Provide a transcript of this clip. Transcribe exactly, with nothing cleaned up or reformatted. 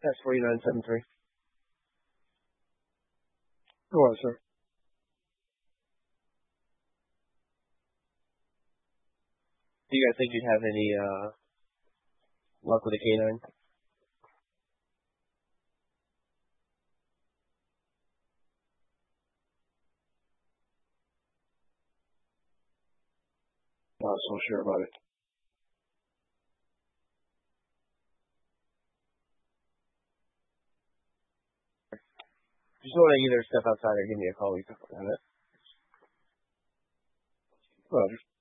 That's forty-nine seventy-three. Go on, sir. Do you guys think you'd have any uh, luck with a canine? Not so sure about it. Just want to either step outside or give me a call. We can talk about it. Roger.